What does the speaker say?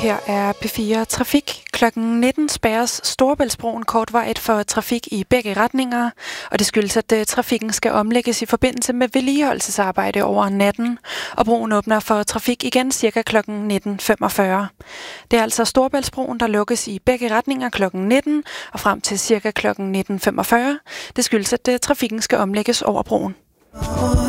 Her er P4 Trafik. Klokken 19 spærres Storebæltsbroen kortvarigt for trafik i begge retninger, og det skyldes, at trafikken skal omlægges i forbindelse med vedligeholdelsesarbejde over natten, og broen åbner for trafik igen ca. klokken 19.45. Det er altså Storebæltsbroen, der lukkes i begge retninger klokken 19 og frem til ca. klokken 19.45. Det skyldes, at trafikken skal omlægges over broen.